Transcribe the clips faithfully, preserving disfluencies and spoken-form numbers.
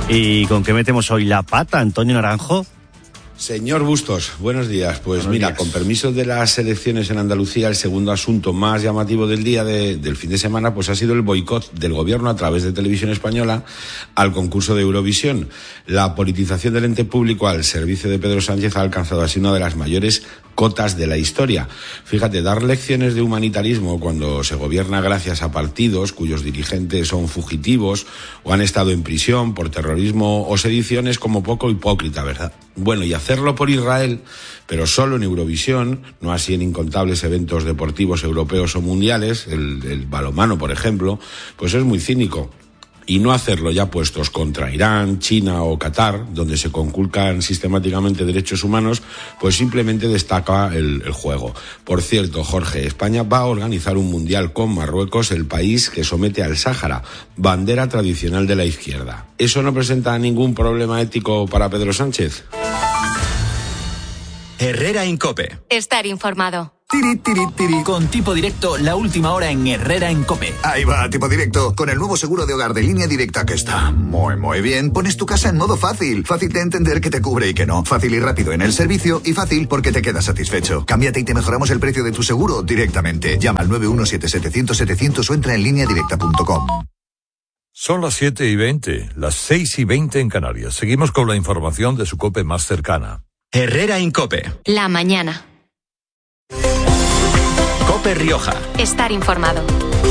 ¿Y con qué metemos hoy la pata, Antonio Naranjo? Señor Bustos, buenos días. Pues buenos mira, días. Con permiso de las elecciones en Andalucía, el segundo asunto más llamativo del día de, del fin de semana pues ha sido el boicot del gobierno a través de Televisión Española al concurso de Eurovisión. La politización del ente público al servicio de Pedro Sánchez ha alcanzado así una de las mayores cotas de la historia. Fíjate, dar lecciones de humanitarismo cuando se gobierna gracias a partidos cuyos dirigentes son fugitivos o han estado en prisión por terrorismo o sedición es como poco hipócrita, ¿verdad? Bueno, y hacerlo por Israel, pero solo en Eurovisión, no así en incontables eventos deportivos europeos o mundiales, el, el balonmano, por ejemplo, pues es muy cínico. Y no hacerlo ya puestos contra Irán, China o Qatar, donde se conculcan sistemáticamente derechos humanos, pues simplemente destaca el, el juego. Por cierto, Jorge, España va a organizar un mundial con Marruecos, el país que somete al Sáhara, bandera tradicional de la izquierda. ¿Eso no presenta ningún problema ético para Pedro Sánchez? Herrera en COPE. Estar informado. Tiri, tiri, tiri. Con Tipo Directo, la última hora en Herrera en COPE. Ahí va, Tipo Directo, con el nuevo seguro de hogar de Línea Directa que está muy, muy bien. Pones tu casa en modo fácil. Fácil de entender que te cubre y que no. Fácil y rápido en el servicio y fácil porque te quedas satisfecho. Cámbiate y te mejoramos el precio de tu seguro directamente. Llama al nueve uno siete setecientos setecientos o entra en línea directa punto com. Son las siete y veinte, las seis y veinte en Canarias. Seguimos con la información de su COPE más cercana. Herrera en COPE. La mañana. COPE Rioja. Estar informado.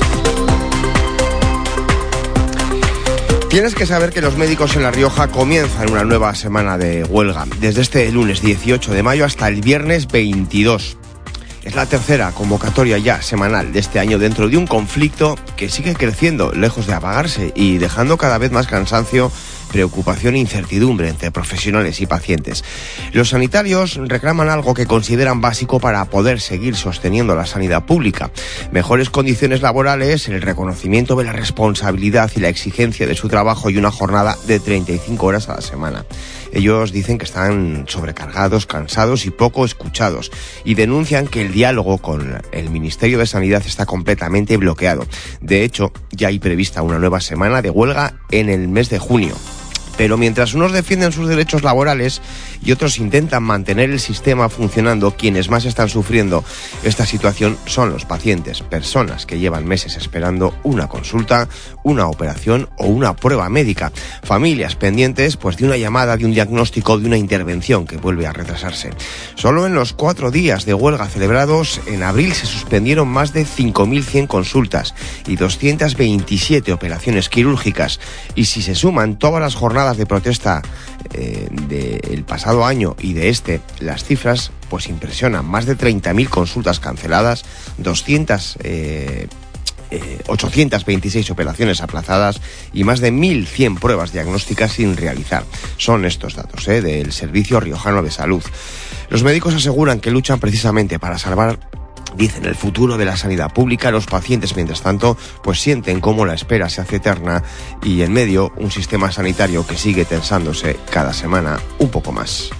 Tienes que saber que los médicos en La Rioja comienzan una nueva semana de huelga, desde este lunes dieciocho de mayo hasta el viernes veintidós. Es la tercera convocatoria ya semanal de este año dentro de un conflicto que sigue creciendo, lejos de apagarse y dejando cada vez más cansancio, preocupación e incertidumbre entre profesionales y pacientes. Los sanitarios reclaman algo que consideran básico para poder seguir sosteniendo la sanidad pública: mejores condiciones laborales, el reconocimiento de la responsabilidad y la exigencia de su trabajo y una jornada de treinta y cinco horas a la semana. Ellos dicen que están sobrecargados, cansados y poco escuchados, y denuncian que el diálogo con el Ministerio de Sanidad está completamente bloqueado. De hecho, ya hay prevista una nueva semana de huelga en el mes de junio. Pero mientras unos defienden sus derechos laborales y otros intentan mantener el sistema funcionando, quienes más están sufriendo esta situación son los pacientes, personas que llevan meses esperando una consulta, una operación o una prueba médica. Familias pendientes pues de una llamada, de un diagnóstico, de una intervención que vuelve a retrasarse. Solo en los cuatro días de huelga celebrados en abril se suspendieron más de cinco mil cien consultas y doscientas veintisiete operaciones quirúrgicas. Y si se suman todas las jornadas de protesta eh, del pasado año y de este, las cifras pues impresionan: más de treinta mil consultas canceladas, doscientas, eh, eh, ochocientas veintiséis operaciones aplazadas y más de mil cien pruebas diagnósticas sin realizar. Son estos datos eh, del Servicio Riojano de Salud. Los médicos aseguran que luchan precisamente para salvar, dicen, el futuro de la sanidad pública. Los pacientes, mientras tanto, pues sienten cómo la espera se hace eterna y en medio un sistema sanitario que sigue tensándose cada semana un poco más.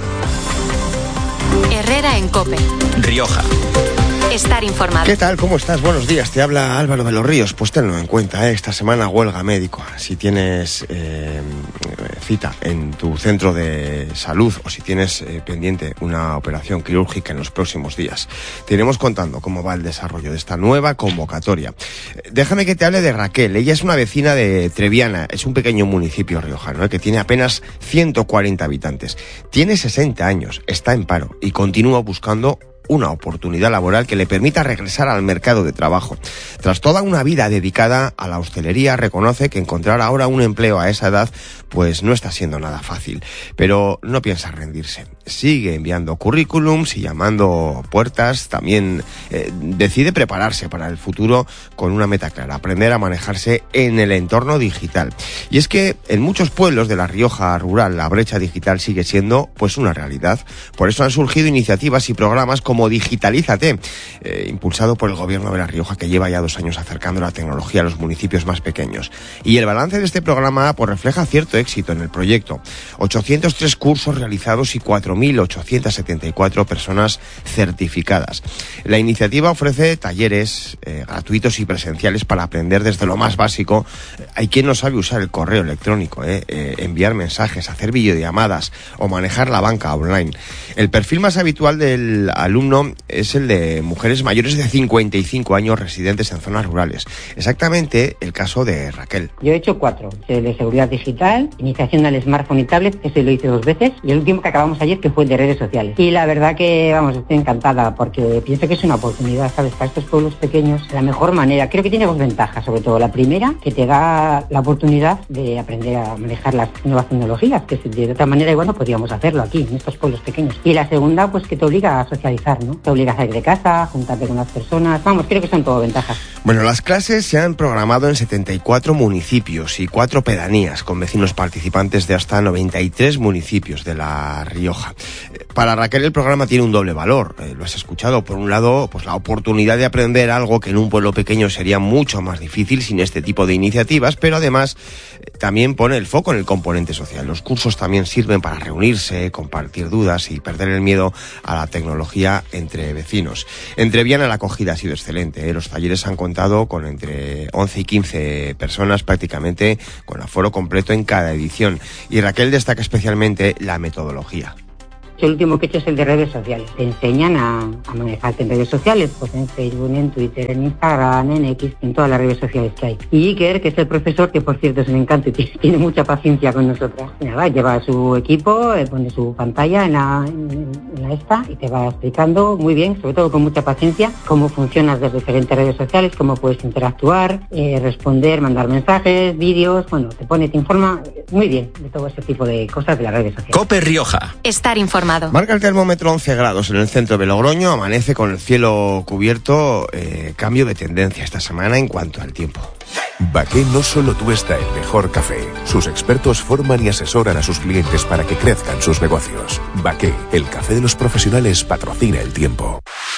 Herrera en COPE. Rioja. Estar informado. ¿Qué tal? ¿Cómo estás? Buenos días. Te habla Álvaro de los Ríos. Pues tenlo en cuenta, ¿eh? Esta semana huelga médico. Si tienes eh, cita en tu centro de salud o si tienes eh, pendiente una operación quirúrgica en los próximos días, te iremos contando cómo va el desarrollo de esta nueva convocatoria. Déjame que te hable de Raquel. Ella es una vecina de Treviana. Es un pequeño municipio riojano, ¿eh? que tiene apenas ciento cuarenta habitantes. Tiene sesenta años, está en paro y continúa buscando una oportunidad laboral que le permita regresar al mercado de trabajo. Tras toda una vida dedicada a la hostelería, reconoce que encontrar ahora un empleo a esa edad pues no está siendo nada fácil, pero no piensa rendirse. Sigue enviando currículums y llamando puertas. También eh, decide prepararse para el futuro con una meta clara: aprender a manejarse en el entorno digital. Y es que en muchos pueblos de la Rioja rural la brecha digital sigue siendo pues una realidad. Por eso han surgido iniciativas y programas como como Digitalízate, eh, impulsado por el Gobierno de La Rioja, que lleva ya dos años acercando la tecnología a los municipios más pequeños. Y el balance de este programa pues refleja cierto éxito en el proyecto. ochocientos tres cursos realizados y cuatro mil ochocientos setenta y cuatro personas certificadas. La iniciativa ofrece talleres eh, gratuitos y presenciales para aprender desde lo más básico. Hay quien no sabe usar el correo electrónico, eh, eh, enviar mensajes, hacer videollamadas o manejar la banca online. El perfil más habitual del alumno es el de mujeres mayores de cincuenta y cinco años residentes en zonas rurales. Exactamente el caso de Raquel. Yo he hecho cuatro. El de seguridad digital, iniciación al smartphone y tablet, ese lo hice dos veces, y el último que acabamos ayer, que fue el de redes sociales. Y la verdad que, vamos, estoy encantada porque pienso que es una oportunidad, ¿sabes? Para estos pueblos pequeños, la mejor manera. Creo que tiene dos ventajas, sobre todo. La primera, que te da la oportunidad de aprender a manejar las nuevas tecnologías, que de otra manera igual no podríamos hacerlo aquí, en estos pueblos pequeños. Y la segunda, pues que te obliga a socializar, ¿no? Te obliga a salir de casa, a juntarte con las personas. Vamos, creo que son todo ventajas. Bueno, las clases se han programado en setenta y cuatro municipios y cuatro pedanías, con vecinos participantes de hasta noventa y tres municipios de La Rioja. Para Raquel el programa tiene un doble valor, eh, lo has escuchado. Por un lado, pues la oportunidad de aprender algo que en un pueblo pequeño sería mucho más difícil sin este tipo de iniciativas, pero además eh, también pone el foco en el componente social. Los cursos también sirven para reunirse, compartir dudas y perder el miedo a la tecnología entre vecinos. Entre Viana la acogida ha sido excelente, ¿eh? Los talleres han contado con entre once y quince personas prácticamente, con aforo completo en cada edición. Y Raquel destaca especialmente la metodología. El último que he hecho es el de redes sociales. Te enseñan a, a manejarte en redes sociales, pues en Facebook, en Twitter, en Instagram, en X, en todas las redes sociales que hay. Y Iker, que es el profesor, que por cierto es un encanto y tiene, tiene mucha paciencia con nosotras. Y nada, lleva su equipo, eh, pone su pantalla en la, en, en la esta y te va explicando muy bien, sobre todo con mucha paciencia, cómo funcionan las diferentes redes sociales, cómo puedes interactuar, eh, responder, mandar mensajes, vídeos. Bueno, te pone, te informa muy bien de todo ese tipo de cosas de las redes sociales. COPE Rioja. Estar informado. Marca el termómetro once grados en el centro de Logroño, amanece con el cielo cubierto, eh, cambio de tendencia esta semana en cuanto al tiempo. Baqué no solo tuesta el mejor café, sus expertos forman y asesoran a sus clientes para que crezcan sus negocios. Baqué, el café de los profesionales, patrocina el tiempo.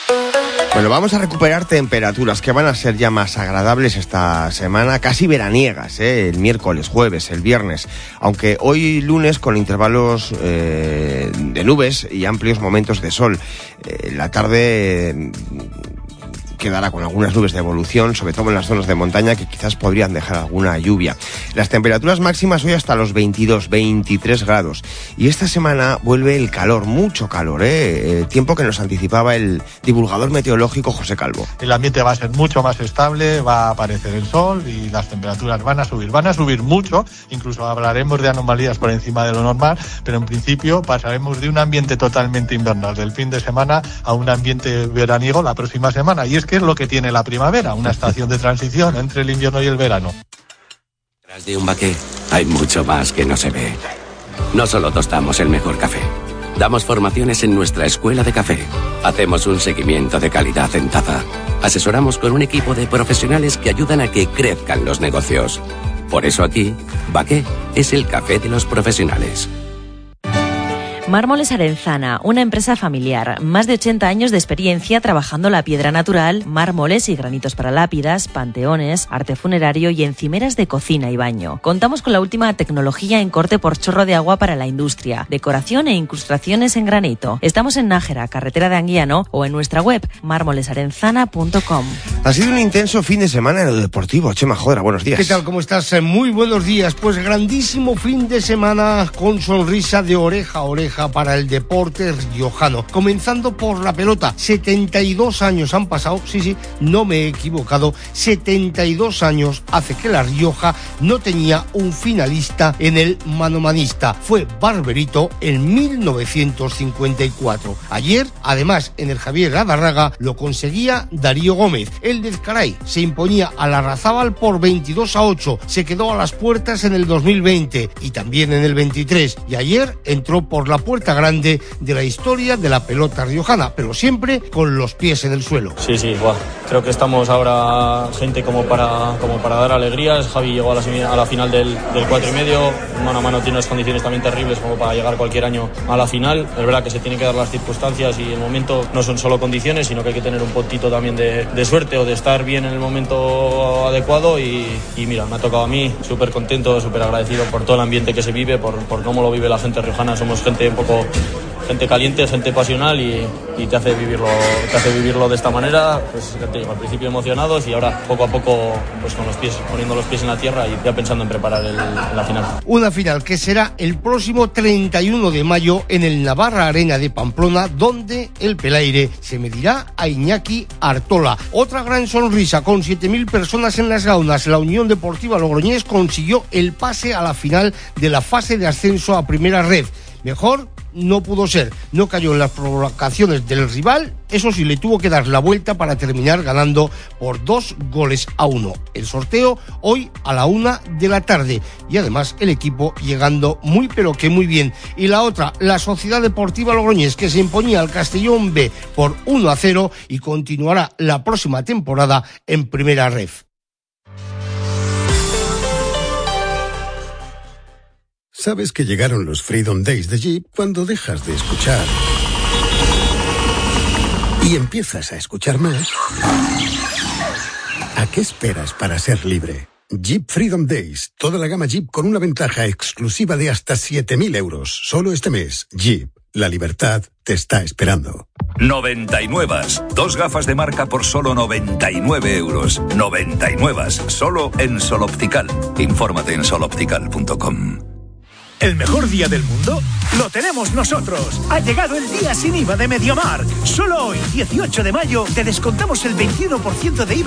Bueno, vamos a recuperar temperaturas que van a ser ya más agradables esta semana, casi veraniegas, ¿eh? El miércoles, jueves, el viernes, aunque hoy lunes con intervalos eh, de nubes y amplios momentos de sol. Eh, la tarde eh, quedará con algunas nubes de evolución, sobre todo en las zonas de montaña que quizás podrían dejar alguna lluvia. Las temperaturas máximas hoy hasta los veintidós, veintitrés grados. Y esta semana vuelve el calor, mucho calor, ¿eh? Eh, tiempo que nos anticipaba el divulgador meteorológico José Calvo. El ambiente va a ser mucho más estable, va a aparecer el sol y las temperaturas van a subir. Van a subir mucho, incluso hablaremos de anomalías por encima de lo normal, pero en principio pasaremos de un ambiente totalmente invernal del fin de semana a un ambiente veraniego la próxima semana. Y es que es lo que tiene la primavera, una estación de transición entre el invierno y el verano. Tras de un Baqué hay mucho más que no se ve. No solo tostamos el mejor café, damos formaciones en nuestra escuela de café, hacemos un seguimiento de calidad en taza, asesoramos con un equipo de profesionales que ayudan a que crezcan los negocios. Por eso aquí, Baqué es el café de los profesionales. Mármoles Arenzana, una empresa familiar, más de ochenta años de experiencia trabajando la piedra natural, mármoles y granitos para lápidas, panteones, arte funerario y encimeras de cocina y baño. Contamos con la última tecnología en corte por chorro de agua para la industria, decoración e incrustaciones en granito. Estamos en Nájera, carretera de Anguiano, o en nuestra web mármoles arenzana punto com. Ha sido un intenso fin de semana en lo deportivo. Chema Jodra, buenos días. ¿Qué tal? ¿Cómo estás? Muy buenos días. Pues grandísimo fin de semana con sonrisa de oreja a oreja para el deporte riojano. Comenzando por la pelota. setenta y dos años han pasado, sí, sí, no me he equivocado, setenta y dos años hace que La Rioja no tenía un finalista en el manomanista. Fue Barberito en mil novecientos cincuenta y cuatro. Ayer, además, en el Javier Gadarraga lo conseguía Darío Gómez. El de Ezcaray se imponía a Larrazábal por veintidós a ocho. Se quedó a las puertas en el dos mil veinte y también en el veintitrés. Y ayer entró por la puerta grande de la historia de la pelota riojana, pero siempre con los pies en el suelo. Sí, sí, buah. Creo que estamos ahora gente como para, como para dar alegrías. Javi llegó a la, semi, a la final del, del cuatro y medio, mano a mano tiene unas condiciones también terribles como para llegar cualquier año a la final. Es verdad que se tienen que dar las circunstancias y el momento no son solo condiciones, sino que hay que tener un puntito también de, de suerte o de estar bien en el momento adecuado y, y mira, me ha tocado a mí, súper contento, súper agradecido por todo el ambiente que se vive, por, por cómo lo vive la gente riojana. Somos gente un poco, gente caliente, gente pasional y, y te hace vivirlo, te hace vivirlo de esta manera. Pues te digo, al principio emocionados y ahora poco a poco pues con los pies, poniendo los pies en la tierra y ya pensando en preparar el, la final. Una final que será el próximo treinta y uno de mayo en el Navarra Arena de Pamplona, donde el Pelaire se medirá a Iñaki Artola. Otra gran sonrisa con siete mil personas en las gaunas. La Unión Deportiva Logroñés consiguió el pase a la final de la fase de ascenso a Primera Red. Mejor no pudo ser, no cayó en las provocaciones del rival, eso sí, le tuvo que dar la vuelta para terminar ganando por dos goles a uno. El sorteo hoy a la una de la tarde y además el equipo llegando muy pero que muy bien. Y la otra, la Sociedad Deportiva Logroñés, que se imponía al Castellón B por uno a cero y continuará la próxima temporada en Primera Ref. Sabes que llegaron los Freedom Days de Jeep cuando dejas de escuchar y empiezas a escuchar más. ¿A qué esperas para ser libre? Jeep Freedom Days, toda la gama Jeep con una ventaja exclusiva de hasta siete mil euros. Solo este mes, Jeep, la libertad te está esperando. noventa y nueve. Dos gafas de marca por solo noventa y nueve euros. noventa y nueve. Solo en Sol Optical. Infórmate en sol optical punto com. ¿El mejor día del mundo? ¡Lo tenemos nosotros! Ha llegado el día sin I V A de MediaMarkt. Solo hoy, dieciocho de mayo, te descontamos el veintiuno por ciento de I V A